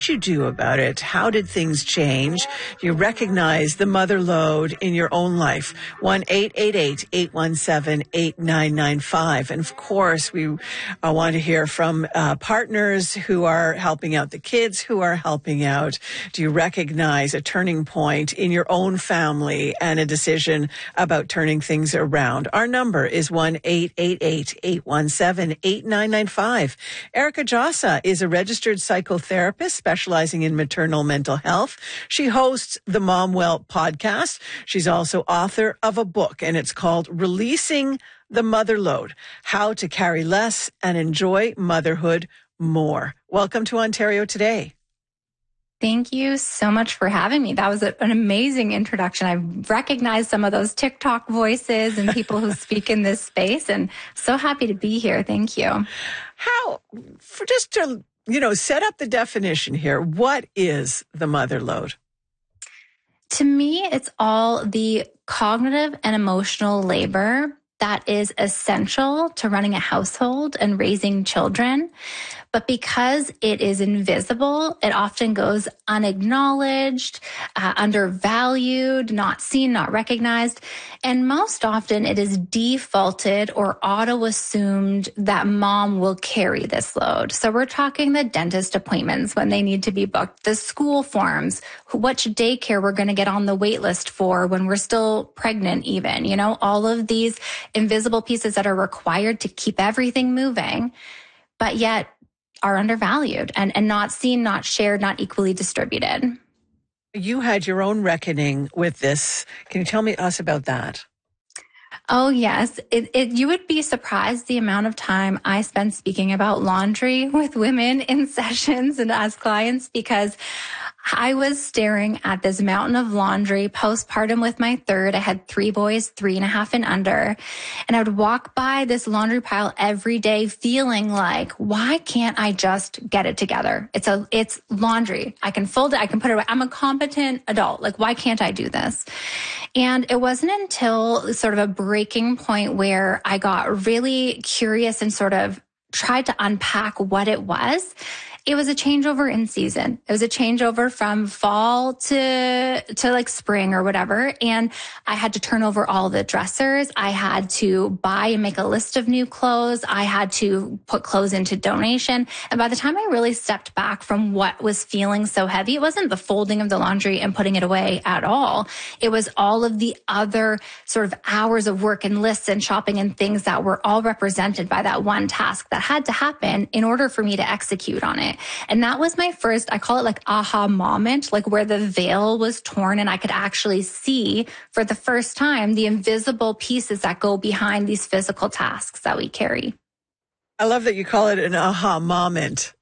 You do about it? How did things change? Do you recognize the mother load in your own life? 1-888-817-8995. And of course, we want to hear from partners who are helping out the kids, who are helping out. Do you recognize a turning point in your own family and a decision about turning things around? Our number is 1-888-817-8995. Erica Djossa is a registered psychotherapist specializing in maternal mental health. She hosts the Mom Well podcast. She's also author of a book, and it's called Releasing the Mother Load: How to Carry Less and Enjoy Motherhood More. Welcome to Ontario Today. Thank you so much for having me. That was an amazing introduction. I recognized some of those TikTok voices and people who speak in this space, and so happy to be here. Thank you. Just to set up the definition here, what is the mother load? To me, it's all the cognitive and emotional labor that is essential to running a household and raising children. But because it is invisible, it often goes unacknowledged, undervalued, not seen, not recognized. And most often it is defaulted or auto-assumed that mom will carry this load. So we're talking the dentist appointments when they need to be booked, the school forms, which daycare we're going to get on the wait list for when we're still pregnant even, all of these invisible pieces that are required to keep everything moving, but yet are undervalued and not seen, not shared, not equally distributed. You had your own reckoning with this. Can you tell us about that? Oh, yes. You would be surprised the amount of time I spend speaking about laundry with women in sessions and as clients, because I was staring at this mountain of laundry postpartum with my third. I had 3 boys, 3.5 and under. And I would walk by this laundry pile every day feeling like, why can't I just get it together? It's laundry. I can fold it. I can put it away. I'm a competent adult. Like, why can't I do this? And it wasn't until sort of a breaking point where I got really curious and sort of tried to unpack what it was. It was a changeover in season. It was a changeover from fall to like spring or whatever. And I had to turn over all the dressers. I had to buy and make a list of new clothes. I had to put clothes into donation. And by the time I really stepped back from what was feeling so heavy, it wasn't the folding of the laundry and putting it away at all. It was all of the other sort of hours of work and lists and shopping and things that were all represented by that one task that had to happen in order for me to execute on it. And that was my first, I call it like aha moment, like where the veil was torn and I could actually see for the first time the invisible pieces that go behind these physical tasks that we carry. I love that you call it an aha moment.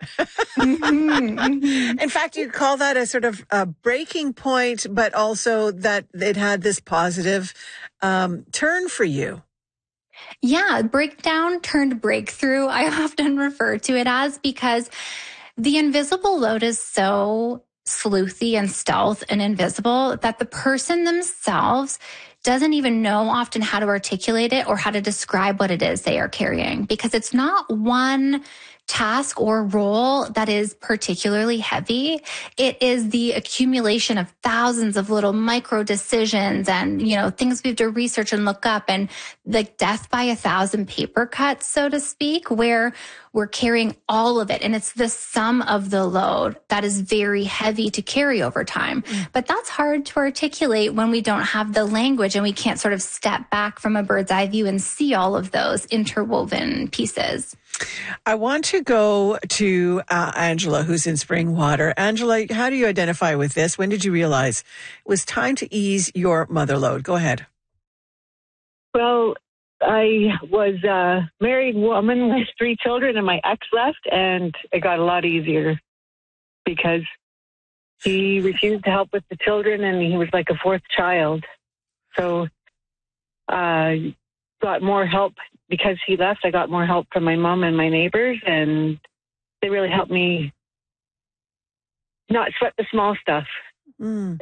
In fact, you call that a sort of a breaking point, but also that it had this positive turn for you. Yeah, breakdown turned breakthrough, I often refer to it as, because the invisible load is so sleuthy and stealth and invisible that the person themselves doesn't even know often how to articulate it or how to describe what it is they are carrying, because it's not one task or role that is particularly heavy. It is the accumulation of thousands of little micro decisions and, things we have to research and look up, and like death by 1,000 paper cuts, so to speak, where we're carrying all of it. And it's the sum of the load that is very heavy to carry over time. But that's hard to articulate when we don't have the language and we can't sort of step back from a bird's eye view and see all of those interwoven pieces. I want to go to Angela, who's in Springwater. Angela, how do you identify with this? When did you realize it was time to ease your mother load? Go ahead. Well, I was a married woman with 3 children, and my ex left, and it got a lot easier because he refused to help with the children, and he was like a 4th child. So I got more help. Because he left, I got more help from my mom and my neighbors, and they really helped me not sweat the small stuff and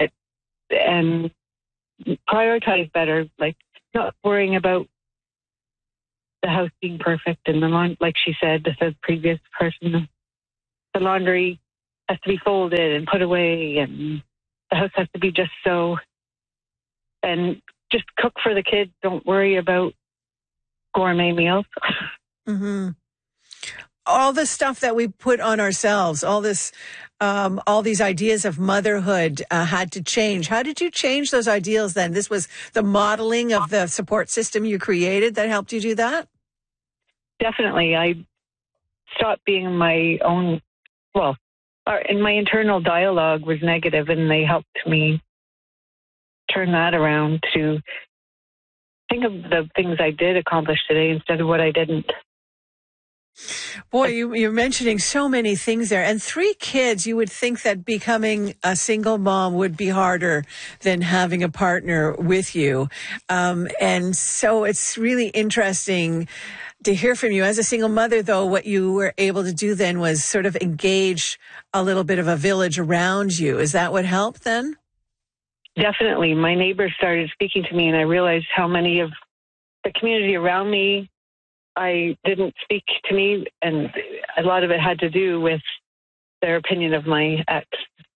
prioritize better, like not worrying about the house being perfect and like she said, the previous person, the laundry has to be folded and put away, and the house has to be just so. And just cook for the kids. Don't worry about gourmet meals. Mm-hmm. All the stuff that we put on ourselves, all these ideas of motherhood had to change. How did you change those ideals then? This was the modeling of the support system you created that helped you do that? Definitely. I stopped being my own, and my internal dialogue was negative, and they helped me turn that around to think of the things I did accomplish today instead of what I didn't. Boy, you're mentioning so many things there. And 3 kids, you would think that becoming a single mom would be harder than having a partner with you. And so it's really interesting to hear from you. As a single mother, though, what you were able to do then was sort of engage a little bit of a village around you. Is that what helped then? Definitely. My neighbors started speaking to me, and I realized how many of the community around me didn't speak to me, and a lot of it had to do with their opinion of my ex.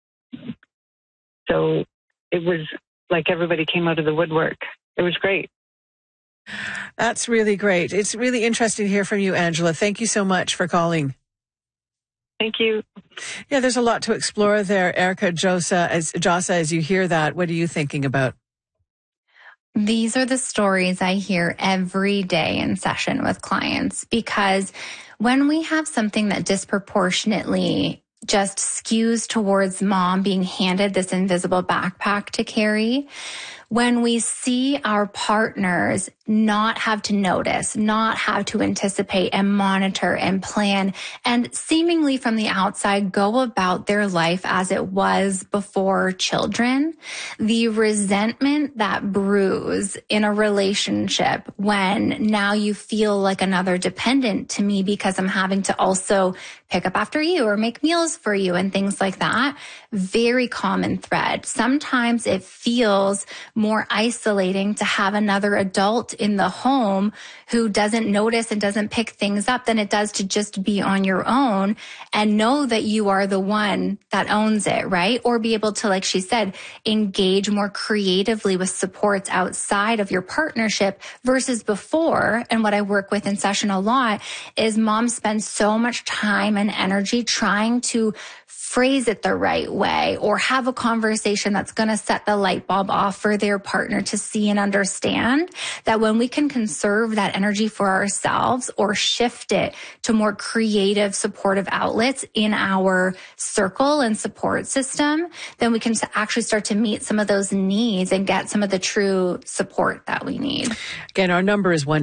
So it was like everybody came out of the woodwork. It was great. That's really great. It's really interesting to hear from you, Angela. Thank you so much for calling. Thank you. Yeah, there's a lot to explore there, Erica Jossa. As you hear that, what are you thinking about? These are the stories I hear every day in session with clients, because when we have something that disproportionately just skews towards mom being handed this invisible backpack to carry, when we see our partners not have to notice, not have to anticipate and monitor and plan, and seemingly from the outside go about their life as it was before children, the resentment that brews in a relationship when now you feel like another dependent to me because I'm having to also pick up after you or make meals for you and things like that. Very common thread. Sometimes it feels more isolating to have another adult in the home who doesn't notice and doesn't pick things up than it does to just be on your own and know that you are the one that owns it, right? Or be able to, like she said, engage more creatively with supports outside of your partnership versus before. And what I work with in session a lot is moms spend so much time and energy trying to phrase it the right way or have a conversation that's going to set the light bulb off for their partner to see and understand, that when we can conserve that energy for ourselves or shift it to more creative, supportive outlets in our circle and support system, then we can actually start to meet some of those needs and get some of the true support that we need. Again, our number is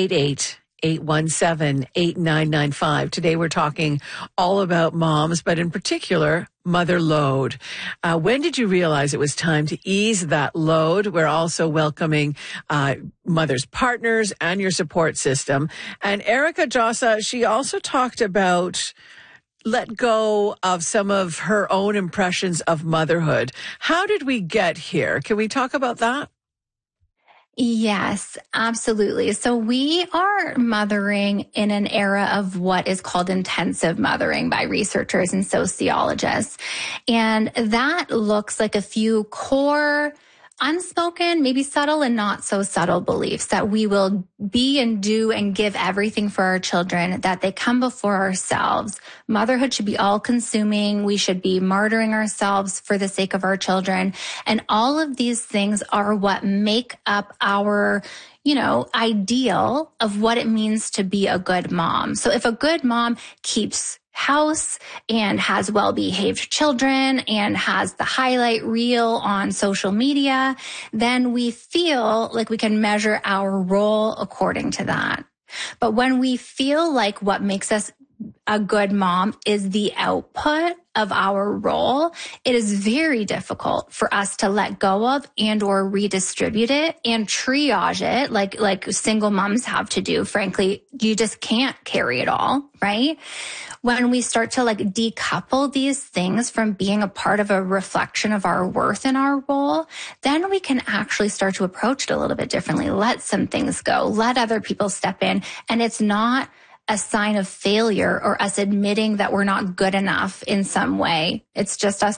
1-888-817-8995. Today we're talking all about moms, but in particular, mother load. When did you realize it was time to ease that load? We're also welcoming mothers' partners and your support system. And Erica Jossa, she also talked about let go of some of her own impressions of motherhood. How did we get here? Can we talk about that? Yes, absolutely. So we are mothering in an era of what is called intensive mothering by researchers and sociologists. And that looks like a few core unspoken, maybe subtle and not so subtle beliefs that we will be and do and give everything for our children, that they come before ourselves. Motherhood should be all consuming. We should be martyring ourselves for the sake of our children. And all of these things are what make up our ideal of what it means to be a good mom. So if a good mom keeps house and has well-behaved children and has the highlight reel on social media, then we feel like we can measure our role according to that. But when we feel like what makes us a good mom is the output of our role, it is very difficult for us to let go of and or redistribute it and triage it like single moms have to do. Frankly, you just can't carry it all, right? When we start to decouple these things from being a part of a reflection of our worth and our role, then we can actually start to approach it a little bit differently. Let some things go. Let other people step in. And it's not a sign of failure or us admitting that we're not good enough in some way. It's just us